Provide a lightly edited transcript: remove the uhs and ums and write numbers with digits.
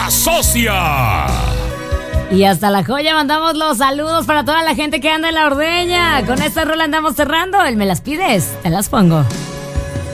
La Socia. Y hasta La Joya mandamos los saludos para toda la gente que anda en La Ordeña. Con esta rola andamos cerrando. El Me las pides, te las pongo.